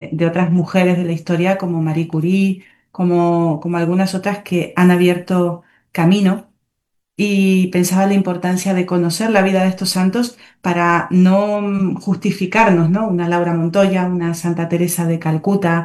de otras mujeres de la historia como Marie Curie, como algunas otras que han abierto camino y pensaba la importancia de conocer la vida de estos santos para no justificarnos, ¿no? Una Laura Montoya, una Santa Teresa de Calcuta,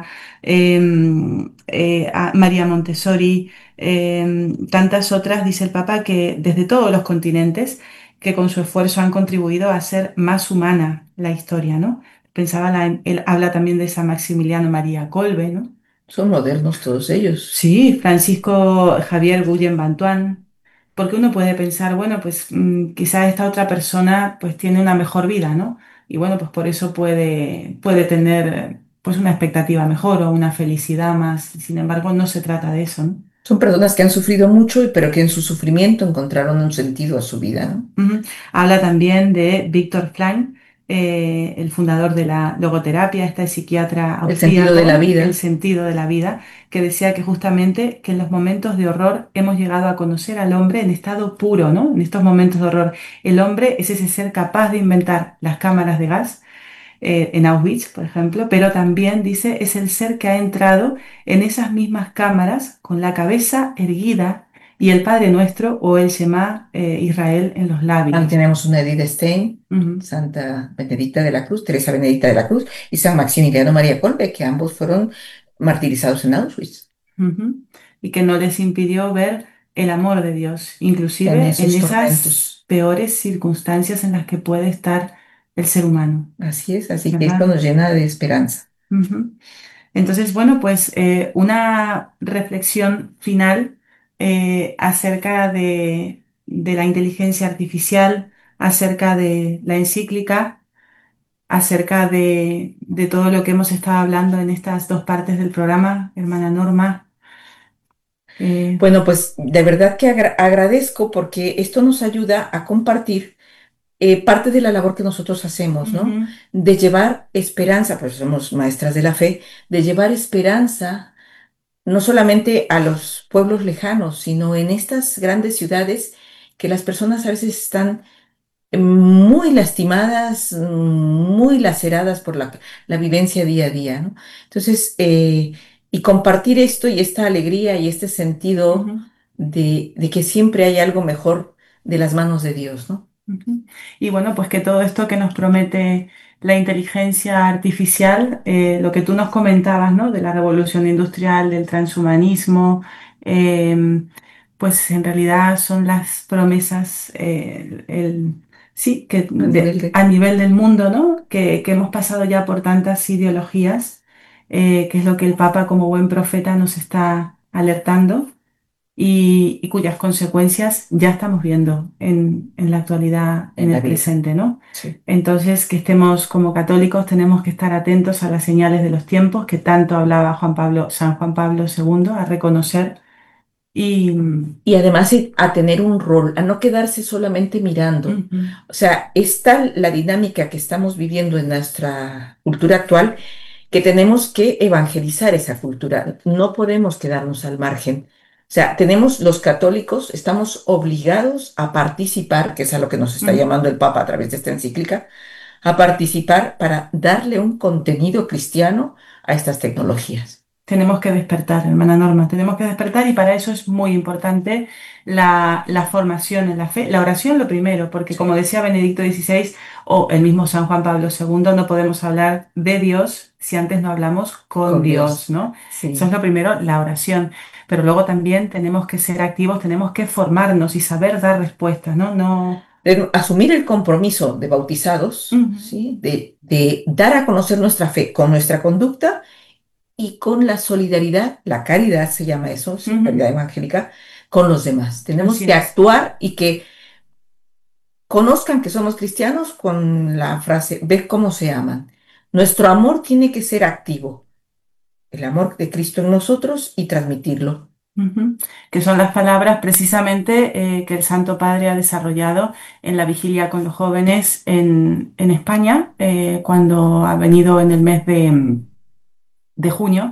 a María Montessori, tantas otras, dice el Papa, que desde todos los continentes, que con su esfuerzo han contribuido a hacer más humana la historia, ¿no? Pensaba, él habla también de San Maximiliano María Kolbe, ¿no? Son modernos todos ellos. Sí, Francisco Javier Guillem Bantuán, porque uno puede pensar, bueno, pues quizás esta otra persona pues tiene una mejor vida, ¿no? Y bueno, pues por eso puede tener pues una expectativa mejor o una felicidad más. Sin embargo, no se trata de eso, ¿no? Son personas que han sufrido mucho, pero que en su sufrimiento encontraron un sentido a su vida, ¿no? Ujú. Habla también de Víctor Frank, el fundador de la logoterapia, este psiquiatra El sentido de la austríaco, el vida. sentido de la vida, que decía que justamente que en los momentos de horror hemos llegado a conocer al hombre en estado puro, ¿no? En estos momentos de horror, el hombre es ese ser capaz de inventar las cámaras de gas en Auschwitz, por ejemplo, pero también dice es el ser que ha entrado en esas mismas cámaras con la cabeza erguida y el Padre Nuestro o el Shema Israel en los Ahí labios. tenemos una Edith Stein, Ujú, Santa Benedicta de la Cruz, Teresa Benedicta de la Cruz y San Maximiliano María Kolbe, que ambos fueron martirizados en Auschwitz ujú. Y que no les impidió ver el amor de Dios, en inclusive en esos esas tormentos. peores circunstancias en las que puede estar el ser humano, Así es, así que esto ¿verdad? nos llena de esperanza. Ujú. Entonces, bueno, pues una reflexión final acerca de la inteligencia artificial, acerca de la encíclica, acerca de todo lo que hemos estado hablando en estas dos partes del programa, hermana Norma. Eh, Bueno, pues de verdad que agradezco porque esto nos ayuda a compartir parte de la labor que nosotros hacemos, ¿no? ujú, De llevar esperanza, pues somos maestras de la fe, de llevar esperanza no solamente a los pueblos lejanos, sino en estas grandes ciudades que las personas a veces están muy lastimadas, muy laceradas por la vivencia día a día, ¿no? Entonces, y compartir esto y esta alegría y este sentido ujú. de que siempre hay algo mejor de las manos de Dios, ¿no? Ujú. Y bueno, pues que todo esto que nos promete la inteligencia artificial, lo que tú nos comentabas, ¿no? De la revolución industrial, del transhumanismo, pues en realidad son las promesas, sí, A nivel de... a nivel del mundo, ¿no? Que hemos pasado ya por tantas ideologías, que es lo que el Papa como buen profeta nos está alertando y cuyas consecuencias ya estamos viendo en la actualidad, en en la el vida. presente, ¿no? Sí. Entonces, que estemos como católicos, tenemos que estar atentos a las señales de los tiempos que tanto hablaba San Juan Pablo II, a reconocer y Y además a tener un rol, a no quedarse solamente mirando. ujú, O sea, es tal la dinámica que estamos viviendo en nuestra cultura actual que tenemos que evangelizar esa cultura. No podemos quedarnos al margen. O sea, tenemos los católicos, estamos obligados a participar, que es a lo que nos está ujú. llamando el Papa a través de esta encíclica, a participar para darle un contenido cristiano a estas tecnologías. Tenemos que despertar, hermana Norma, tenemos que despertar y para eso es muy importante la formación en la fe, la oración lo primero, porque como decía Benedicto XVI o el mismo San Juan Pablo II, no podemos hablar de Dios si antes no hablamos con Con Dios, Dios. ¿no? Eso es Sí. lo primero, la oración, pero luego también tenemos que ser activos, tenemos que formarnos y saber dar respuestas, ¿no? No. Asumir el compromiso de bautizados, Ujú, ¿sí? De dar a conocer nuestra fe con nuestra conducta y con la solidaridad, la caridad se llama eso, ¿sí? ujú, Caridad evangélica, con los demás. Tenemos así que es. actuar y que conozcan que somos cristianos con la frase, ve cómo se aman. Nuestro amor tiene que ser activo, el amor de Cristo en nosotros y transmitirlo. Ujú. Que son las palabras precisamente que el Santo Padre ha desarrollado en la vigilia con los jóvenes en España, cuando ha venido en el mes de junio.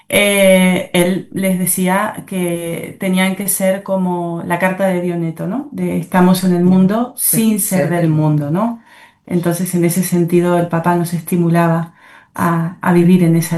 Él les decía que tenían que ser como la carta de Dioneto, ¿no? De estamos en el Sí, mundo sin ser ser del del mundo, mundo. ¿no? Entonces, en ese sentido, el Papa nos estimulaba a vivir en esa